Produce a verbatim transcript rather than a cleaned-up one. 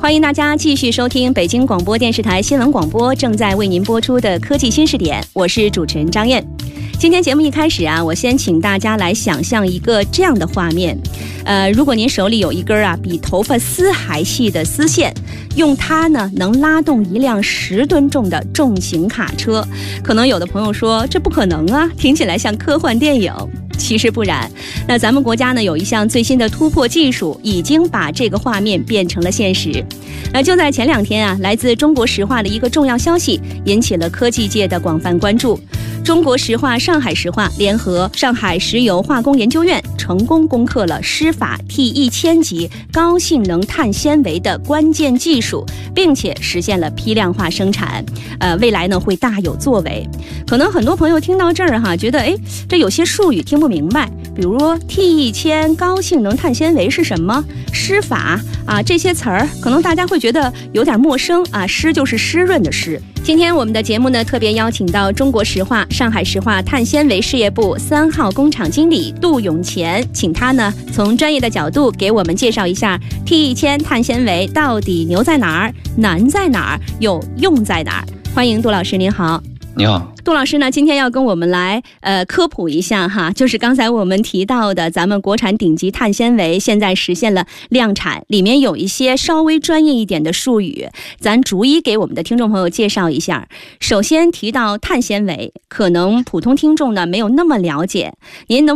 欢迎大家继续收听北京广播电视台新闻广播正在为您播出的科技新视点，我是主持人张燕。今天节目一开始啊，我先请大家来想象一个这样的画面，呃，如果您手里有一根啊比头发丝还细的丝线，用它呢能拉动一辆十吨重的重型卡车，可能有的朋友说这不可能啊，听起来像科幻电影。其实不然，那咱们国家呢有一项最新的突破技术，已经把这个画面变成了现实。那就在前两天啊，来自中国石化的一个重要消息引起了科技界的广泛关注。中国石化、上海石化联合上海石油化工研究院，成功攻克了施法 T 一千 级高性能碳纤维的关键技术，并且实现了批量化生产。呃，未来呢会大有作为。可能很多朋友听到这儿哈，觉得哎，这有些术语听不明白，比如说 T 一千 高性能碳纤维是什么？施法啊，这些词儿可能大家会觉得有点陌生啊。湿就是湿润的湿。今天我们的节目呢，特别邀请到中国石化、上海石化碳纤维事业部三号工厂经理杜永乾，请他呢从专业的角度给我们介绍一下 T 一千 碳纤维到底牛在哪儿、难在哪儿、又用在哪儿。欢迎杜老师，您好。 你好。 杜老师呢，今天要跟我们来呃科普一下哈，就是刚才我们提到的咱们国产顶级碳纤维现在实现了量产，里面有一些稍微专业一点的术语，咱逐一给我们的听众朋友介绍一下。首先提到碳纤维，可能普通听众呢没有那么了解，您能